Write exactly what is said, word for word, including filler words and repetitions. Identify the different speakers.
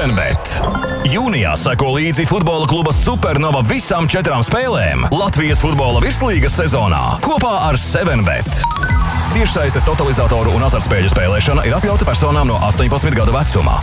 Speaker 1: seven bet. Jūnijā seko līdzi futbola kluba Supernova visām četrām spēlēm Latvijas futbola virslīgas sezonā kopā ar seven bet. Tiešsaistes totalizatoru un azartspēļu spēlēšana ir atļauta personām no astoņpadsmit gadu vecuma.